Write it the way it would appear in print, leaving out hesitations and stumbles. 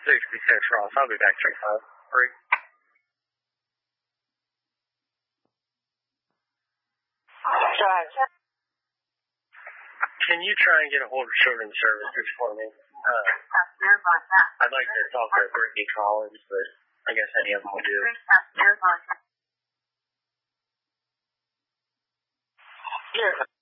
66 Ross. I'll be back 353. Can you try and get a hold of Children's Services for me? I'd like to talk to Brittany Collins, but I guess any of them will do. Yeah.